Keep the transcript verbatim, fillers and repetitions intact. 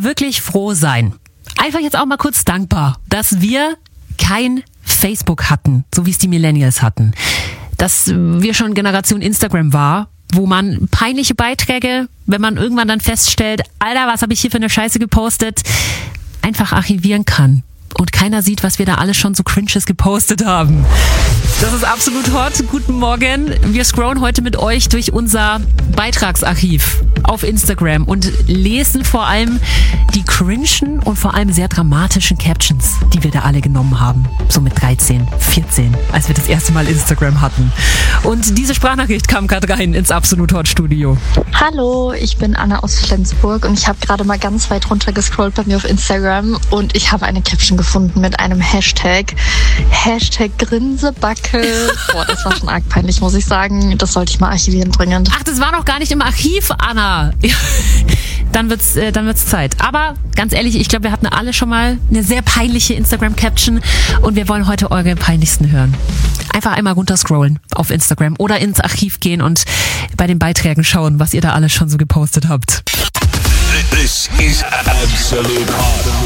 wirklich froh sein. Einfach jetzt auch mal kurz dankbar, dass wir kein Facebook hatten, so wie es die Millennials hatten. Dass wir schon Generation Instagram war, wo man peinliche Beiträge, wenn man irgendwann dann feststellt, Alter, was habe ich hier für eine Scheiße gepostet, einfach archivieren kann. Und keiner sieht, was wir da alles schon so Cringes gepostet haben. Das ist absolut hot. Guten Morgen. Wir scrollen heute mit euch durch unser Beitragsarchiv auf Instagram und lesen vor allem die cringen und vor allem sehr dramatischen Captions, die wir da alle genommen haben. So mit dreizehn, vierzehn, als wir das erste Mal Instagram hatten. Und diese Sprachnachricht kam gerade rein ins Absolut Hot Studio. Hallo, ich bin Anna aus Flensburg und ich habe gerade mal ganz weit runter gescrollt bei mir auf Instagram und ich habe eine Caption gefunden mit einem Hashtag. Hashtag Grinsebacke. Boah, das war schon arg peinlich, muss ich sagen. Das sollte ich mal archivieren dringend. Ach, das war noch gar nicht im Archiv, Anna. Dann wird's, äh, dann wird's Zeit. Aber ganz ehrlich, ich glaube, wir hatten alle schon mal eine sehr peinliche Instagram-Caption und wir wollen heute eure peinlichsten hören. Einfach einmal runterscrollen auf Instagram oder ins Archiv gehen und bei den Beiträgen schauen, was ihr da alles schon so gepostet habt. This is Absolute Hot.